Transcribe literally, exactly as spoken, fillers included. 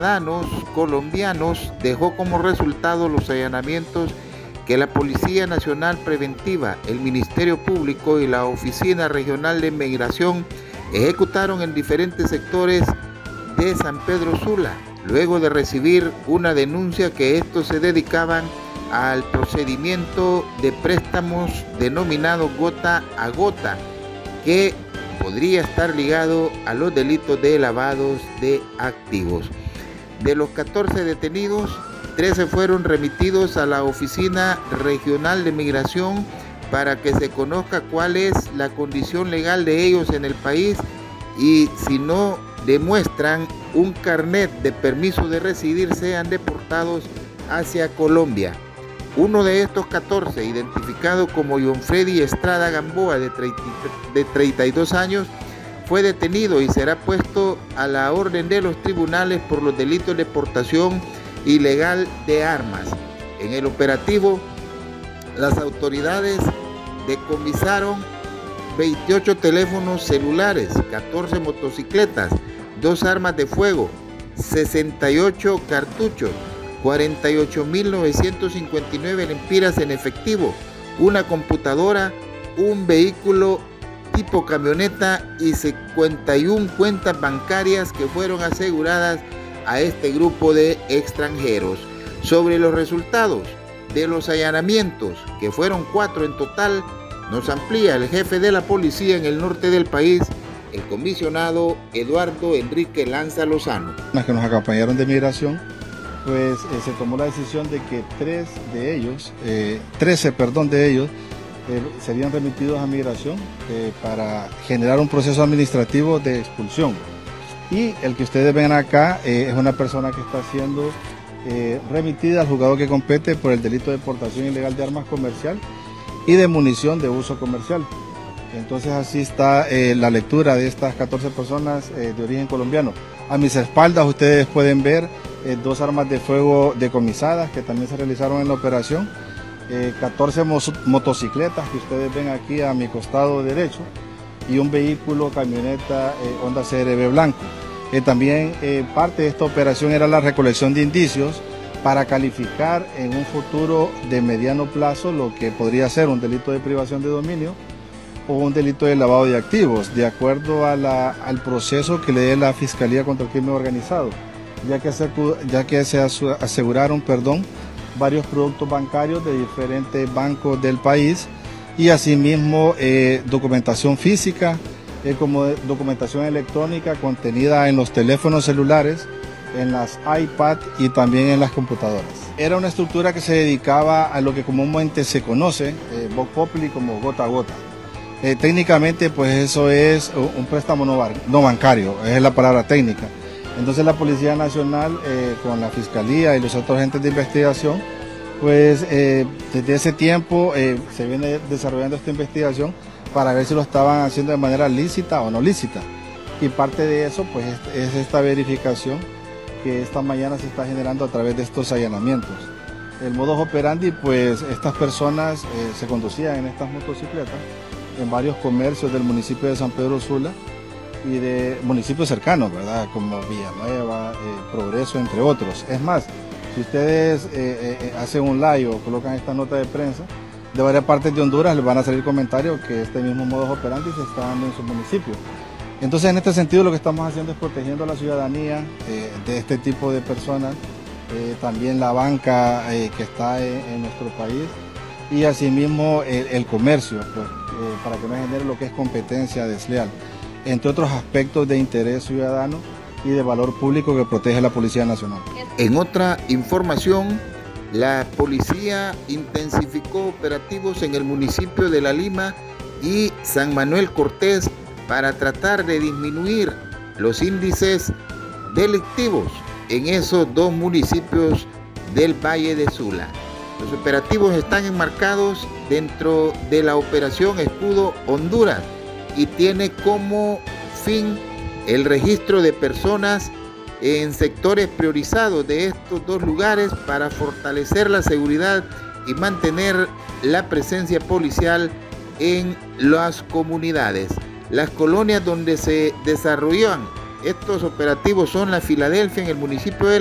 ciudadanos colombianos dejó como resultado los allanamientos que la Policía Nacional Preventiva, el Ministerio Público y la Oficina Regional de Migración ejecutaron en diferentes sectores de San Pedro Sula, luego de recibir una denuncia que estos se dedicaban al procedimiento de préstamos denominado gota a gota, que podría estar ligado a los delitos de lavados de activos. De los catorce detenidos, trece fueron remitidos a la Oficina Regional de Migración para que se conozca cuál es la condición legal de ellos en el país y si no demuestran un carnet de permiso de residir sean deportados hacia Colombia. Uno de estos catorce, identificado como John Freddy Estrada Gamboa, de treinta y dos años, fue detenido y será puesto a la orden de los tribunales por los delitos de portación ilegal de armas. En el operativo, las autoridades decomisaron veintiocho teléfonos celulares, catorce motocicletas, dos armas de fuego, sesenta y ocho cartuchos, cuarenta y ocho mil novecientos cincuenta y nueve lempiras en efectivo, una computadora, un vehículo tipo camioneta y cincuenta y una cuentas bancarias que fueron aseguradas a este grupo de extranjeros. Sobre los resultados de los allanamientos, que fueron cuatro en total, nos amplía el jefe de la policía en el norte del país, el comisionado Eduardo Enrique Lanza Lozano. Las que nos acompañaron de migración, pues eh, se tomó la decisión de que tres de ellos, eh, trece perdón, de ellos eh, serían remitidos a migración eh, para generar un proceso administrativo de expulsión. Y el que ustedes ven acá eh, es una persona que está siendo eh, remitida al juzgado que compete por el delito de portación ilegal de armas comercial y de munición de uso comercial. Entonces así está eh, la lectura de estas catorce personas eh, de origen colombiano. A mis espaldas ustedes pueden ver eh, dos armas de fuego decomisadas que también se realizaron en la operación, eh, catorce motocicletas que ustedes ven aquí a mi costado derecho y un vehículo camioneta eh, Honda C R V blanco. Eh, también eh, parte de esta operación era la recolección de indicios para calificar en un futuro de mediano plazo lo que podría ser un delito de privación de dominio o un delito de lavado de activos, de acuerdo a la, al proceso que le dé la Fiscalía contra el Crimen Organizado, ya que se, ya que se aseguraron perdón, varios productos bancarios de diferentes bancos del país y asimismo eh, documentación física, eh, como documentación electrónica contenida en los teléfonos celulares, en las iPad y también en las computadoras. Era una estructura que se dedicaba a lo que comúnmente se conoce, eh, Vox Populi, como gota a gota. Eh, técnicamente pues eso es un préstamo no, no bancario, es la palabra técnica. Entonces la Policía Nacional eh, con la Fiscalía y los otros agentes de investigación, pues eh, desde ese tiempo eh, se viene desarrollando esta investigación para ver si lo estaban haciendo de manera lícita o no lícita. Y parte de eso pues es, es esta verificación que esta mañana se está generando a través de estos allanamientos. El modus operandi, pues estas personas eh, se conducían en estas motocicletas en varios comercios del municipio de San Pedro Sula y de municipios cercanos, ¿verdad? Como Villanueva, eh, Progreso, entre otros. Es más, si ustedes eh, eh, hacen un live o colocan esta nota de prensa, de varias partes de Honduras les van a salir comentarios que este mismo modus operandi se está dando en su municipio. Entonces, en este sentido, lo que estamos haciendo es protegiendo a la ciudadanía eh, de este tipo de personas, eh, también la banca eh, que está en, en nuestro país y asimismo el, el comercio, pues, eh, para que no genere lo que es competencia desleal, entre otros aspectos de interés ciudadano y de valor público que protege la Policía Nacional. En otra información, la policía intensificó operativos en el municipio de La Lima y San Manuel Cortés para tratar de disminuir los índices delictivos en esos dos municipios del Valle de Sula. Los operativos están enmarcados dentro de la Operación Escudo Honduras y tiene como fin el registro de personas en sectores priorizados de estos dos lugares para fortalecer la seguridad y mantener la presencia policial en las comunidades. Las colonias donde se desarrollan Estos operativos son la Filadelfia en el municipio de